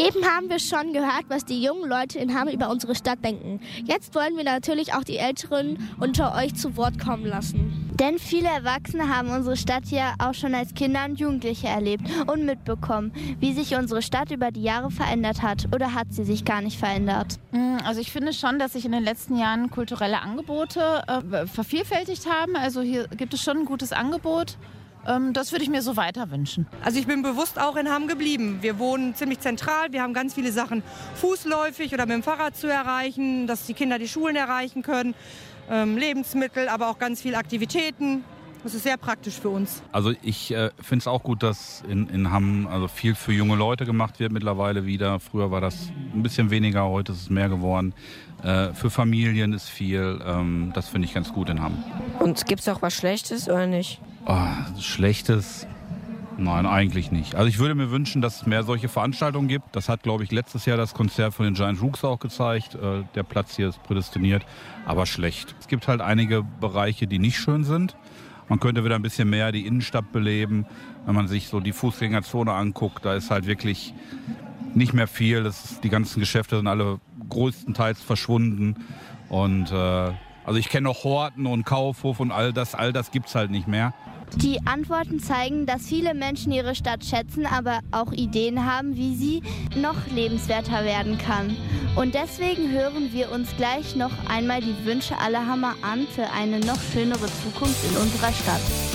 Eben haben wir schon gehört, was die jungen Leute in Hamm über unsere Stadt denken. Jetzt wollen wir natürlich auch die Älteren unter euch zu Wort kommen lassen. Denn viele Erwachsene haben unsere Stadt ja auch schon als Kinder und Jugendliche erlebt und mitbekommen, wie sich unsere Stadt über die Jahre verändert hat. Oder hat sie sich gar nicht verändert? Also ich finde schon, dass sich in den letzten Jahren kulturelle Angebote vervielfältigt haben. Also hier gibt es schon ein gutes Angebot. Das würde ich mir so weiter wünschen. Also ich bin bewusst auch in Hamm geblieben. Wir wohnen ziemlich zentral. Wir haben ganz viele Sachen fußläufig oder mit dem Fahrrad zu erreichen, dass die Kinder die Schulen erreichen können. Lebensmittel, aber auch ganz viele Aktivitäten. Das ist sehr praktisch für uns. Also ich finde es auch gut, dass in Hamm also viel für junge Leute gemacht wird mittlerweile wieder. Früher war das ein bisschen weniger, heute ist es mehr geworden. Für Familien ist viel. Das finde ich ganz gut in Hamm. Und gibt es auch was Schlechtes oder nicht? Schlechtes? Nein, eigentlich nicht. Also ich würde mir wünschen, dass es mehr solche Veranstaltungen gibt. Das hat, glaube ich, letztes Jahr das Konzert von den Giant Rooks auch gezeigt. Der Platz hier ist prädestiniert, aber schlecht. Es gibt halt einige Bereiche, die nicht schön sind. Man könnte wieder ein bisschen mehr die Innenstadt beleben. Wenn man sich so die Fußgängerzone anguckt, da ist halt wirklich nicht mehr viel. Die ganzen Geschäfte sind alle größtenteils verschwunden. Und also ich kenne noch Horten und Kaufhof und all das gibt es halt nicht mehr. Die Antworten zeigen, dass viele Menschen ihre Stadt schätzen, aber auch Ideen haben, wie sie noch lebenswerter werden kann. Und deswegen hören wir uns gleich noch einmal die Wünsche aller Hammer an für eine noch schönere Zukunft in unserer Stadt.